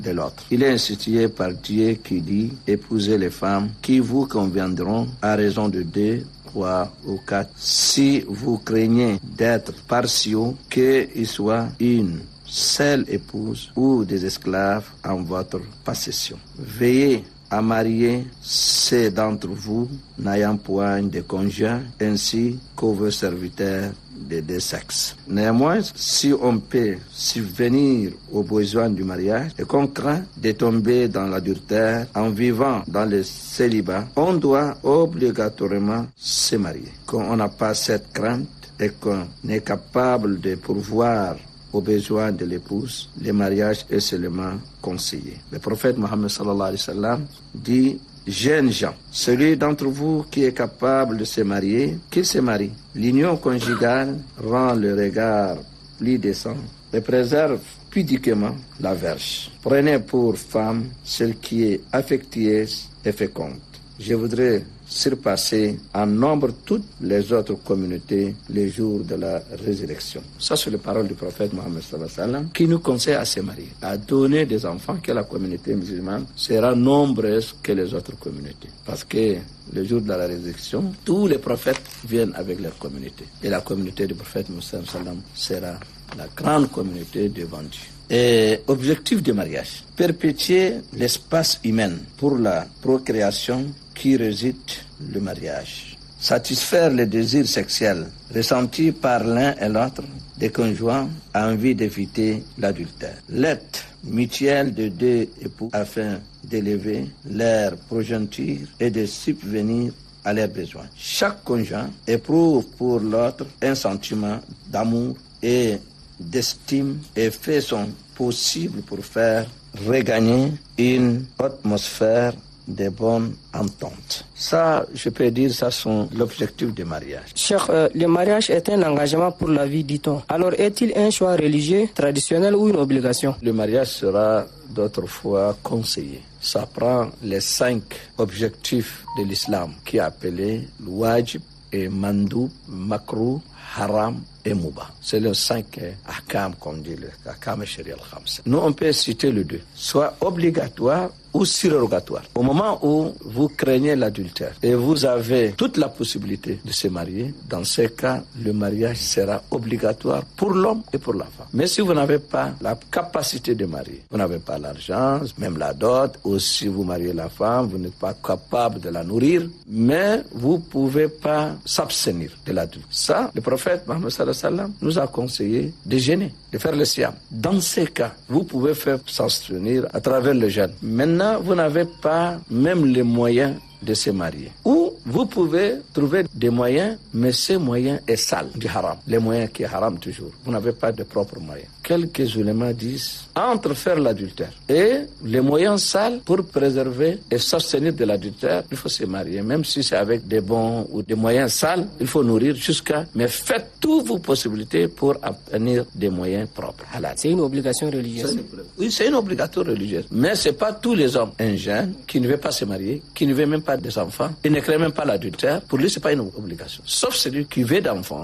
de l'autre. Il est institué par Dieu qui dit « Épousez les femmes qui vous conviendront à raison de 2, 3 ou 4. Si vous craignez d'être partiaux, qu'il soit une seule épouse ou des esclaves en votre possession. Veillez à marier ceux d'entre vous n'ayant point de conjoint, ainsi que vos serviteurs des deux sexes. Néanmoins, si on peut subvenir aux besoins du mariage et qu'on craint de tomber dans l'adultère en vivant dans le célibat, on doit obligatoirement se marier. Quand on n'a pas cette crainte et qu'on est capable de pourvoir aux besoins de l'épouse, le mariage est seulement conseillé. Le prophète Mohammed sallallahu alayhi wa sallam dit: jeunes gens, celui d'entre vous qui est capable de se marier, qu'il se marie. L'union conjugale rend le regard plus décent et préserve pudiquement la verge. Prenez pour femme celle qui est affectueuse et féconde. Je voudrais surpasser en nombre toutes les autres communautés les jours de la résurrection. Ça, c'est les paroles du prophète Mohammed sallallahu alayhi wa sallam qui nous conseille à se marier, à donner des enfants, que la communauté musulmane sera nombreuse que les autres communautés. Parce que le jour de la résurrection, tous les prophètes viennent avec leur communauté. Et la communauté du prophète Mohammed sallallahu alayhi wa sallam sera la grande communauté devant Dieu. Et objectif du mariage, perpétuer l'espace humain pour la procréation qui réside le mariage. Satisfaire les désirs sexuels ressentis par l'un et l'autre des conjoints en vue d'éviter l'adultère. L'aide mutuelle de deux époux afin d'élever leur progéniture et de subvenir à leurs besoins. Chaque conjoint éprouve pour l'autre un sentiment d'amour et d'estime et fait son possible pour faire regagner une atmosphère de bonne entente. Ça, je peux dire, ça sont l'objectif du mariage. Cheikh, le mariage est un engagement pour la vie, dit-on. Alors, est-il un choix religieux, traditionnel ou une obligation? Le mariage sera d'autres fois conseillé. Ça prend les 5 objectifs de l'islam qui est appelé wajib et mandoub, makruh, haram et mouba. C'est les 5 ahkam, comme dit le ahkam sharia al-khams. Nous, on peut citer le 2, soit obligatoire ou surrogatoire. Au moment où vous craignez l'adultère et vous avez toute la possibilité de se marier, dans ce cas, le mariage sera obligatoire pour l'homme et pour la femme. Mais si vous n'avez pas la capacité de marier, vous n'avez pas l'argent, même la dot, ou si vous mariez la femme, vous n'êtes pas capable de la nourrir, mais vous ne pouvez pas s'abstenir de l'adulte. Ça, le prophète Mohammed sallallahu alayhi wa sallam nous a conseillé de jeûner, de faire le siam. Dans ces cas, vous pouvez faire s'abstenir à travers le jeûne. Maintenant, vous n'avez pas même les moyens de se marier. Ou vous pouvez trouver des moyens, mais ces moyens est sale, du haram. Les moyens qui est haram toujours. Vous n'avez pas de propres moyens. Quelques ulémas disent, entre faire l'adultère et les moyens sales pour préserver et s'abstenir de l'adultère, il faut se marier. Même si c'est avec des bons ou des moyens sales, il faut nourrir jusqu'à... Mais faites toutes vos possibilités pour obtenir des moyens propres. Halal. C'est une obligation religieuse. Oui, c'est une obligation religieuse. Mais c'est pas tous les hommes. Un jeune qui ne veut pas se marier, qui ne veut même pas des enfants, il ne crée même pas l'adultère, pour lui c'est pas une obligation. Sauf celui qui veut d'enfants.